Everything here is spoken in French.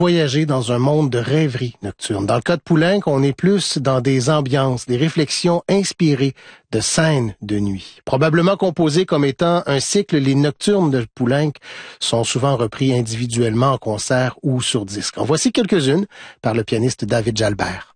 voyager dans un monde de rêverie nocturne. Dans le cas de Poulenc, on est plus dans des ambiances, des réflexions inspirées de scènes de nuit. Probablement composées comme étant un cycle, les nocturnes de Poulenc sont souvent repris individuellement en concert ou sur disque. En voici quelques-unes par le pianiste David Jalbert.